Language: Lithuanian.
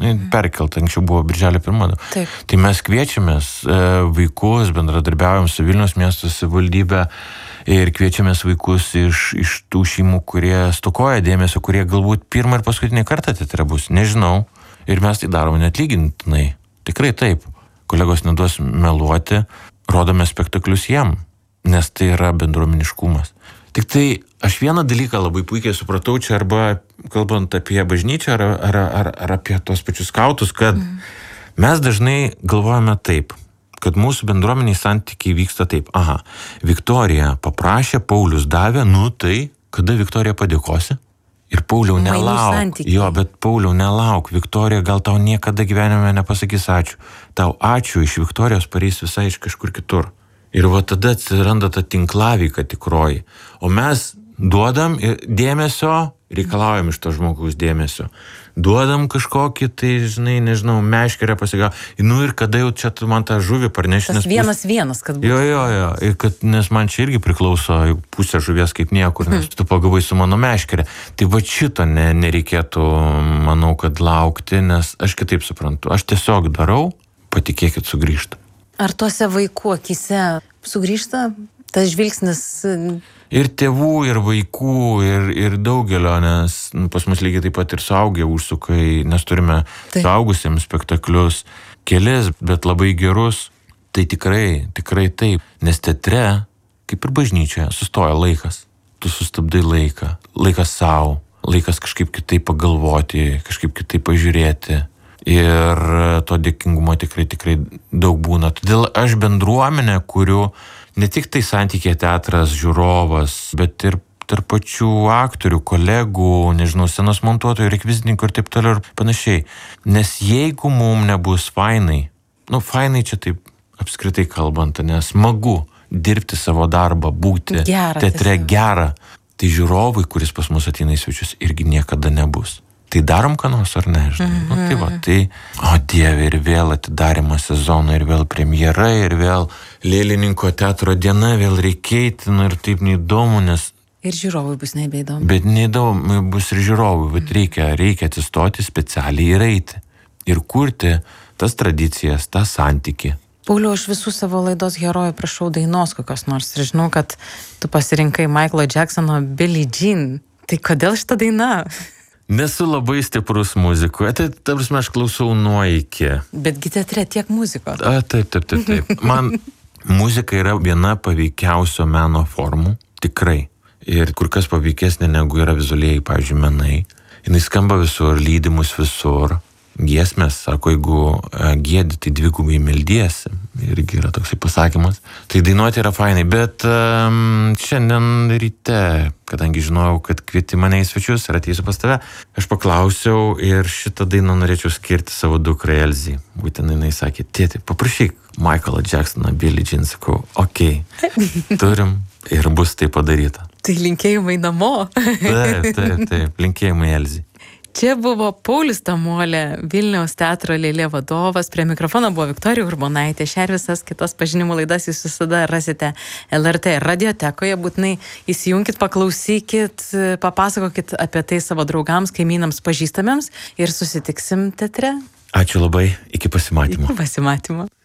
perkelta, anksčiau buvo birželio 1. Taip. Tai mes kviečiamės vaikus, bendradarbiaujam su Vilniaus miesto savivaldybė ir kviečiamės vaikus iš tų šeimų, kurie stokoja dėmesio, kurie galbūt pirmą ir paskutinį kartą teatre bus, nežinau. Ir mes tai darome neatlygintinai. Tikrai taip. Kolegos neduos meluoti, rodome spektaklius jiem, nes tai yra bendruomeniškumas. Tik tai aš vieną dalyką labai puikiai supratau čia, arba kalbant apie bažnyčią, ar apie tos pačius skautus, kad mes dažnai galvojame taip, kad mūsų bendruomeniai santykiai vyksta taip. Aha, Viktorija paprašė, Paulius davė, tai kada Viktorija padėkosi? Ir Pauliau nelauk. Jo, bet Pauliau nelauk. Viktorija gal tau niekada gyvenime nepasakys ačiū. Tau ačiū iš Viktorijos pareis visai iš kažkur kitur. Ir va tada atsiranda ta tinklaveika tikroji. O mes duodam dėmesio, reikalaujam iš to žmogaus dėmesio. Duodam kažkokį, tai, nežinau, meškerę pasigau. Ir kada jau čia tu man tą žuvį parneši. Tas vienas, kad būtų. Jo, nes man čia irgi priklauso pusė žuvies kaip niekur, nes tu pagavai su mano meškerė. Tai va šito nereikėtų, manau, kad laukti, nes aš kitaip suprantu. Aš tiesiog darau, patikėkit, sugrįžta. Ar tuose vaikų akise sugrįžta tas žvilgsnis? Ir tėvų, ir vaikų, ir daugelio, nes pas mus lygiai taip pat ir suaugę užsukai, nes turime suaugusiems spektaklius, kelis, bet labai gerus. Tai tikrai taip. Nes teatre, kaip ir bažnyčioje, sustoja laikas. Tu sustabdai laiką. Laikas savo. Laikas kažkaip kitaip pagalvoti, kažkaip kitaip pažiūrėti. Ir to dėkingumo tikrai daug būna. Todėl aš bendruomenę kuriu ne tik tai santykė teatras, žiūrovas, bet ir tarp pačių aktorių, kolegų, nežinau, scenos montuotojų, rekvizitininkų ir taip toliau ir panašiai. Nes jeigu mums nebus fainai, fainai čia taip apskritai kalbant, nes smagu dirbti savo darbą, būti teatre gera, tai žiūrovai, kuris pas mus ateina į svečius, irgi niekada nebus. Tai darom ką nors ar ne, žinai. O Dieve, ir vėl atidarimo sezono, ir vėl premjera, ir vėl Lėlininko teatro diena, vėl reikėti, ir taip neįdomu, nes... Ir žiūrovui bus nebeįdomu. Bet neįdomu bus ir žiūrovui, bet reikia atsistoti specialiai ir eiti. Ir kurti tas tradicijas, tą santykį. Pauliau, aš visų savo laidos herojų prašau dainos kokios nors. Ir žinau, kad tu pasirinkai Michaelo Jacksono Billie Jean. Tai kodėl šita daina? Nesu labai stiprus muzikoje, tai ta prasme aš klausau nuo iki. Betgi teatre tiek muzikos. Taip. Man muzika yra viena paveikiausio meno formų, tikrai. Ir kur kas paveikesnė negu yra vizualiai, pavyzdžiui, menai. Jis skamba visur, lydimus visur. Giesmės, sako, jeigu giedi, tai dvigubai meldiesi. Irgi yra toksai pasakymas. Tai dainuoti yra fainai, bet šiandien ryte, kadangi žinojau, kad kvieti mane į svečius ir ateisiu pas tave, aš paklausiau ir šitą dainą norėčiau skirti savo dukrai Elzai. Būtent jinai sakė, tėti, paprašyk Michaelo Jacksoną, Billie Jean, sakau, okei, turim ir bus tai padaryta. Tai linkėjimai namo. Taip, linkėjimai Elzai. Čia buvo Paulius Tamolė, Vilniaus teatro Lėlė vadovas. Prie mikrofono buvo Viktorija Urbonaitė. Šią ir visas kitas pažinimų laidas jūs visada rasite LRT radiotekoje. Būtinai įsijunkit, paklausykit, papasakokit apie tai savo draugams, kaimynams, pažįstamiems ir susitiksim teatre. Ačiū labai, iki pasimatymo. Iki pasimatymo.